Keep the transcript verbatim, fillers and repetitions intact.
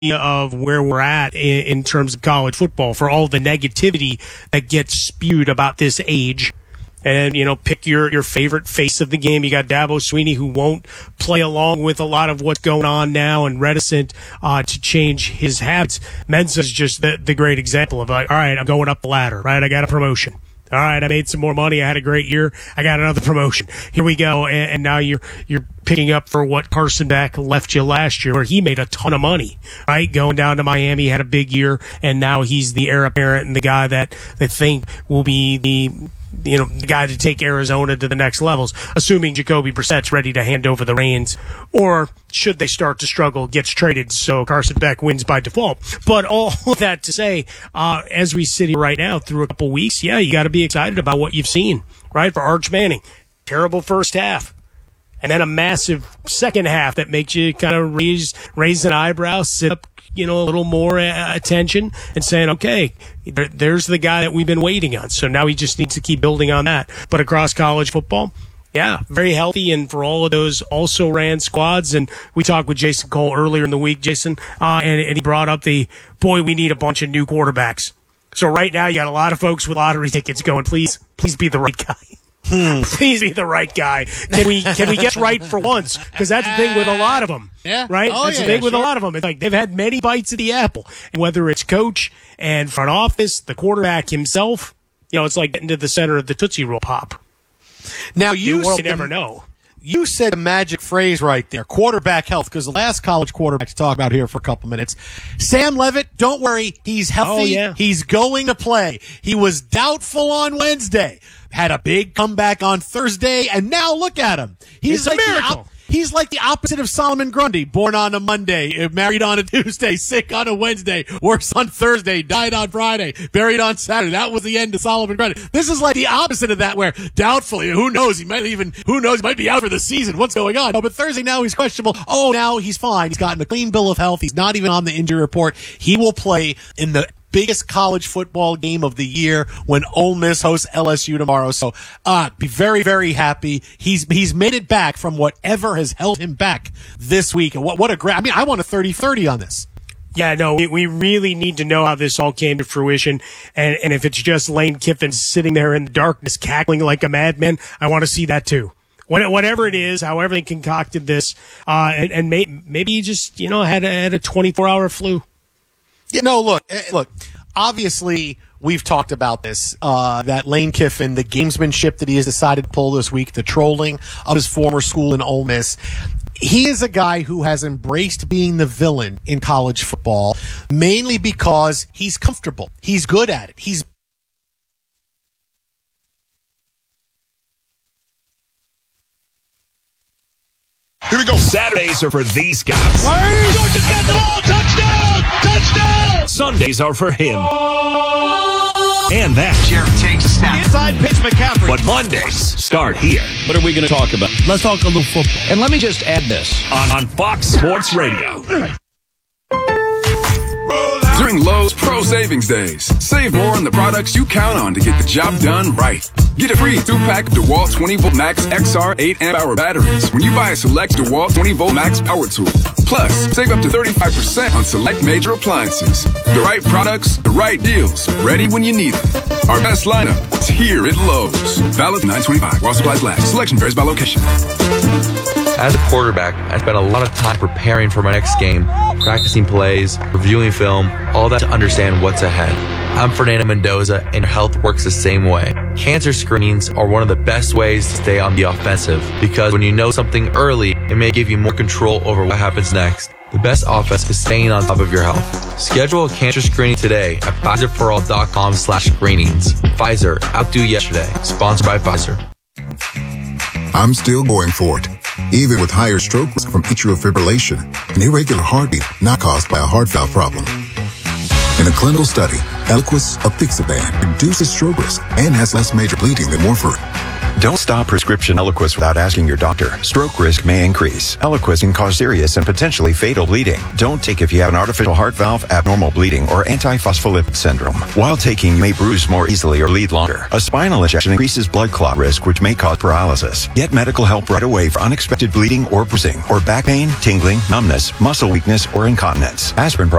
of where we're at in, in terms of college football, for all the negativity that gets spewed about this age. And, you know, pick your, your favorite face of the game. You got Dabo Swinney, who won't play along with a lot of what's going on now and reticent uh, to change his habits. Mensa's just the, the great example of, like, all right, I'm going up the ladder, right? I got a promotion. All right, I made some more money. I had a great year. I got another promotion. Here we go. And, and now you're you're picking up for what Carson Beck left you last year, where he made a ton of money, right? Going down to Miami, had a big year, and now he's the heir apparent and the guy that they think will be the you know, the guy to take Arizona to the next levels, assuming Jacoby Brissett's ready to hand over the reins, or should they start to struggle, gets traded so Carson Beck wins by default. But all of that to say, uh, as we sit here right now through a couple weeks, yeah, you got to be excited about what you've seen, right? For Arch Manning, terrible first half, and then a massive second half that makes you kind of raise raise an eyebrow, sit up, you know, a little more uh, attention and saying, okay, there, there's the guy that we've been waiting on. So now he just needs to keep building on that. But across college football, yeah, very healthy. And for all of those also ran squads, and we talked with Jason Cole earlier in the week, Jason, uh, and, and he brought up the, boy, we need a bunch of new quarterbacks. So right now you got a lot of folks with lottery tickets going, please, please be the right guy. Hmm. Please be the right guy. Can we can we get right for once? Because that's the thing with a lot of them. Yeah. Right? Oh, that's yeah, the thing with sure. a lot of them. It's like they've had many bites of the apple. And whether it's coach and front office, the quarterback himself, you know, it's like getting to the center of the Tootsie Roll Pop. Now, you, you said, never know. You said a magic phrase right there, quarterback health, because the last college quarterback to talk about here for a couple minutes, Sam Leavitt, don't worry, he's healthy. Oh, yeah. He's going to play. He was doubtful on Wednesday, had a big comeback on Thursday, and now look at him. He's It's like a miracle. The op- He's like the opposite of Solomon Grundy, born on a Monday, married on a Tuesday, sick on a Wednesday, works on Thursday, died on Friday, buried on Saturday. That was the end of Solomon Grundy. This is like the opposite of that, where doubtfully, who knows, he might even, who knows, he might be out for the season. What's going on? Oh, but Thursday now he's questionable. Oh, now he's fine. He's gotten a clean bill of health. He's not even on the injury report. He will play in the biggest college football game of the year when Ole Miss hosts L S U tomorrow. So, uh, be very, very happy. He's, he's made it back from whatever has held him back this week. And what, what a great, I mean, I want a thirty thirty on this. Yeah, no, we, we really need to know how this all came to fruition. And, and if it's just Lane Kiffin sitting there in the darkness, cackling like a madman, I want to see that too. Whatever it is, however they concocted this, uh, and, and may, maybe he just, you know, had a, had a twenty-four hour flu. Yeah, no, look, look, obviously we've talked about this, uh, that Lane Kiffin, the gamesmanship that he has decided to pull this week, the trolling of his former school in Ole Miss. He is a guy who has embraced being the villain in college football, mainly because he's comfortable. He's good at it. He's Here we go. Saturdays are for these guys. Georgia got the ball. Touchdown! Touchdown! Sundays are for him. And that. Jerry takes a snap. Inside pitch McCaffrey. But Mondays start here. What are we going to talk about? Let's talk a little football. And let me just add this. On, on Fox Sports Radio. During Lowe's Pro Savings Days, save more on the products you count on to get the job done right. Get a free two-pack DeWalt twenty volt Max X R eight amp hour batteries when you buy a select DeWalt twenty volt Max power tool. Plus, save up to thirty-five percent on select major appliances. The right products, the right deals, ready when you need them. Our best lineup is here at Lowe's. Valid nine twenty-five while supplies last. Selection varies by location. As a quarterback, I spent a lot of time preparing for my next game, practicing plays, reviewing film, all that to understand what's ahead. I'm Fernando Mendoza, and health works the same way. Cancer screenings are one of the best ways to stay on the offensive, because when you know something early, it may give you more control over what happens next. The best offense is staying on top of your health. Schedule a cancer screening today at Pfizer for all dot com slash screenings. Pfizer, outdo yesterday. Sponsored by Pfizer. I'm still going for it. Even with higher stroke risk from atrial fibrillation, an irregular heartbeat not caused by a heart valve problem. In a clinical study, Eliquis apixaban reduces stroke risk and has less major bleeding than warfarin. Don't stop prescription Eliquis without asking your doctor. Stroke risk may increase. Eliquis can cause serious and potentially fatal bleeding. Don't take if you have an artificial heart valve, abnormal bleeding, or antiphospholipid syndrome. While taking, you may bruise more easily or bleed longer. A spinal injection increases blood clot risk, which may cause paralysis. Get medical help right away for unexpected bleeding or bruising, or back pain, tingling, numbness, muscle weakness, or incontinence. Aspirin